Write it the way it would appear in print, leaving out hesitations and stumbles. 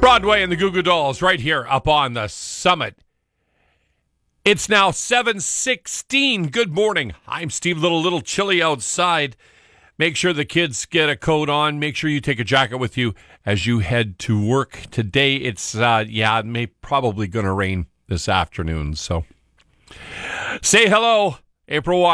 Broadway and the Goo Goo Dolls right here up on the summit. It's now 7:16. Good morning. I'm Steve Little. Little chilly outside. Make sure the kids get a coat on. Make sure you take a jacket with you as you head to work today. It's, probably going to rain this afternoon. So say hello, April